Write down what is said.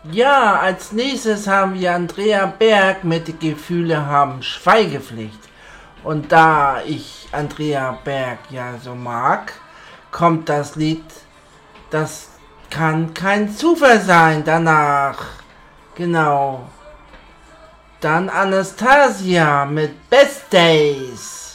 Ja, als nächstes haben wir Andrea Berg mit Die Gefühle haben Schweigepflicht. Und da ich Andrea Berg ja so mag, kommt das Lied, das kann kein Zufall sein, danach. Genau. Dann Anastasia mit Best Days.